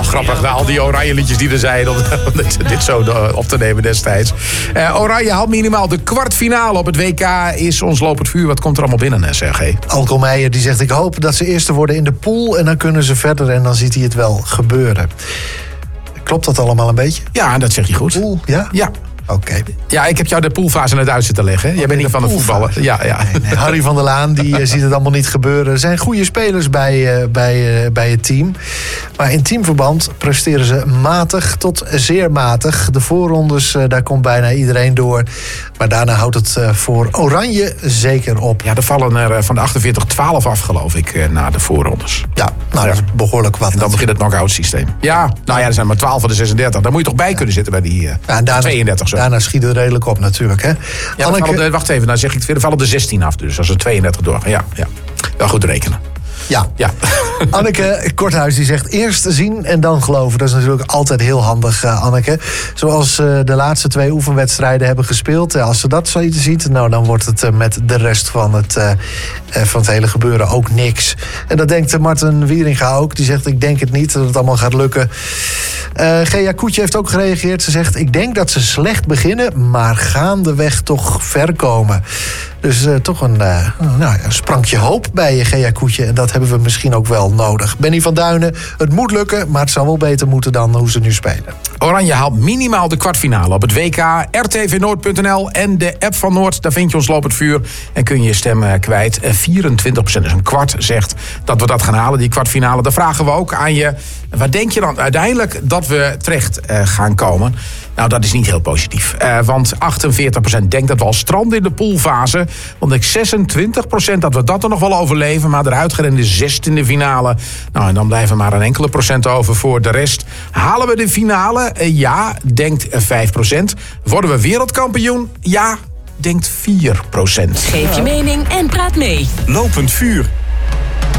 wel grappig, na al die oranje liedjes die er zijn, om dit zo op te nemen destijds. Oranje haalt minimaal de kwartfinale op het WK, is ons lopend vuur. Wat komt er allemaal binnen, Sergej? Alco Meijer die zegt, ik hoop dat ze eerste worden in de pool en dan kunnen ze verder en dan ziet hij het wel gebeuren. Klopt dat allemaal een beetje? Ja, dat zeg je goed. Pool, ja? Ja. Oké. Ja, ik heb jou de poolfase net uit zitten leggen. Jij bent niet van het voetballen. Ja. Nee, Harry van der Laan die ziet het allemaal niet gebeuren. Er zijn goede spelers bij het team. Maar in teamverband presteren ze matig tot zeer matig. De voorrondes, daar komt bijna iedereen door. Maar daarna houdt het voor Oranje zeker op. Ja, er vallen er van de 48 af, geloof ik, na de voorrondes. Ja, nou, dat is behoorlijk wat. En dan begint het knock-out systeem. Ja, nou ja, er zijn maar 12 van de 36. Daar moet je toch bij kunnen zitten bij die 32 zo. Daarna schiet het redelijk op natuurlijk, hè? Ja, Anneke, wacht even, nou zeg ik het weer. Er vallen er 16 af, dus als er 32 doorgaan. Ja. Wel goed rekenen. Ja. Anneke Korthuis die zegt eerst zien en dan geloven. Dat is natuurlijk altijd heel handig, Anneke. Zoals de laatste 2 oefenwedstrijden hebben gespeeld. Als ze dat zoiets ziet, nou, dan wordt het met de rest van het hele gebeuren ook niks. En dat denkt Martin Wieringa ook. Die zegt, ik denk het niet dat het allemaal gaat lukken. Gea Koetje heeft ook gereageerd. Ze zegt, ik denk dat ze slecht beginnen, maar gaandeweg toch ver komen. Dus toch een sprankje hoop bij Gea Koetje. En dat hebben we misschien ook wel nodig. Benny van Duinen, het moet lukken, maar het zou wel beter moeten dan hoe ze nu spelen. Oranje haalt minimaal de kwartfinale op het WK. rtvnoord.nl en de app van Noord. Daar vind je ons lopend vuur en kun je je stem kwijt. 24%, dus een kwart, zegt dat we dat gaan halen, die kwartfinale. Dan vragen we ook aan je, waar denk je dan uiteindelijk dat we terecht gaan komen? Nou, dat is niet heel positief. Want 48% denkt dat we al stranden in de poolfase. Want 26% dat we dat er nog wel overleven. Maar eruit gaan in de 16e finale. Nou, en dan blijven maar een enkele procent over voor de rest. Halen we de finale? Ja, denkt 5%. Worden we wereldkampioen? Ja, denkt 4%. Geef je mening en praat mee. Lopend vuur.